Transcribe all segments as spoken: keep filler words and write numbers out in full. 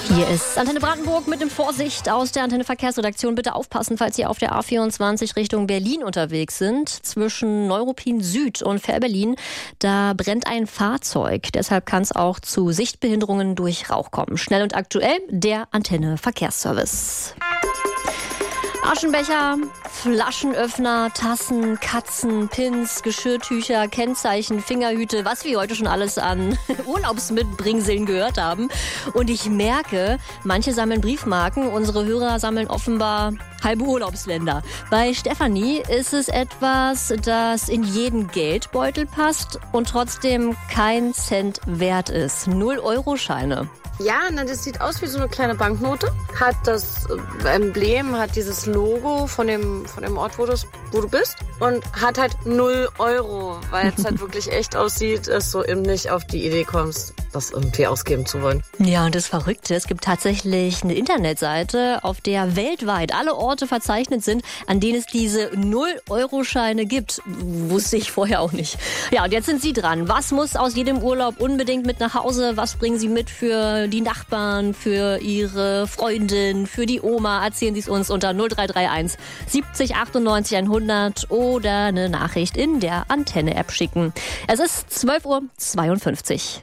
Hier ist Antenne Brandenburg mit dem Vorsicht aus der Antenne Verkehrsredaktion. Bitte aufpassen, falls Sie auf der A vierundzwanzig Richtung Berlin unterwegs sind. Zwischen Neuruppin Süd und Fähr-Berlin, da brennt ein Fahrzeug. Deshalb kann es auch zu Sichtbehinderungen durch Rauch kommen. Schnell und aktuell der Antenne Verkehrsservice. Aschenbecher, Flaschenöffner, Tassen, Katzen, Pins, Geschirrtücher, Kennzeichen, Fingerhüte, was wir heute schon alles an Urlaubsmitbringseln gehört haben. Und ich merke, manche sammeln Briefmarken, unsere Hörer sammeln offenbar halbe Urlaubsländer. Bei Stefanie ist es etwas, das in jeden Geldbeutel passt und trotzdem kein Cent wert ist. Null-Euro-Scheine. Ja, na, das sieht aus wie so eine kleine Banknote. Hat das Emblem, hat dieses Logo von dem, von dem Ort, wo du, wo du bist. Und hat halt null Euro, weil es halt wirklich echt aussieht, dass du eben nicht auf die Idee kommst, das irgendwie ausgeben zu wollen. Ja, und das Verrückte, es gibt tatsächlich eine Internetseite, auf der weltweit alle Orte verzeichnet sind, an denen es diese Null-Euro-Scheine gibt. Wusste ich vorher auch nicht. Ja, und jetzt sind Sie dran. Was muss aus jedem Urlaub unbedingt mit nach Hause? Was bringen Sie mit für die Nachbarn, für Ihre Freundin, für die Oma? Erzählen Sie es uns unter null drei drei eins siebzig achtundneunzig hundert oder eine Nachricht in der Antenne-App schicken. Es ist zwölf Uhr zweiundfünfzig.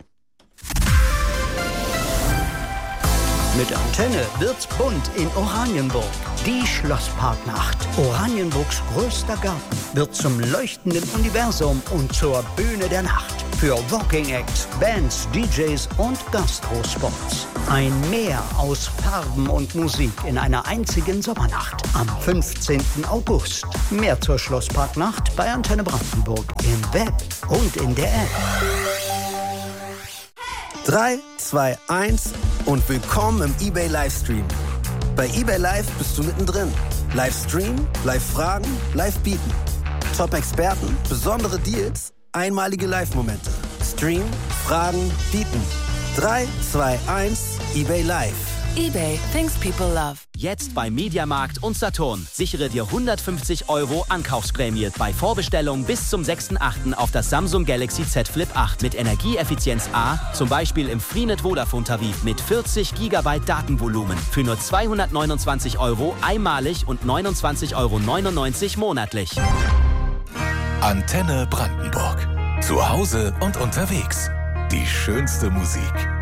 Mit Antenne wird's bunt in Oranienburg. Die Schlossparknacht. Oranienburgs größter Garten wird zum leuchtenden Universum und zur Bühne der Nacht. Für Walking Acts, Bands, D Js und Gastrospots. Ein Meer aus Farben und Musik in einer einzigen Sommernacht. Am fünfzehnten August. Mehr zur Schlossparknacht bei Antenne Brandenburg im Web und in der App. drei, zwei, eins und willkommen im eBay Livestream. Bei eBay Live bist du mittendrin. Live streamen, live fragen, live bieten. Top-Experten, besondere Deals, einmalige Live-Momente. Streamen, fragen, bieten. drei, zwei, eins, eBay Live. eBay, things people love. Jetzt bei Mediamarkt und Saturn. Sichere dir hundertfünfzig Euro Ankaufsprämie bei Vorbestellung bis zum sechsten achten auf das Samsung Galaxy Z Flip acht mit Energieeffizienz A, zum Beispiel im Freenet Vodafone-Tarif mit vierzig Gigabyte Datenvolumen für nur zweihundertneunundzwanzig Euro einmalig und neunundzwanzig Euro neunundneunzig monatlich. Antenne Brandenburg. Zu Hause und unterwegs. Die schönste Musik.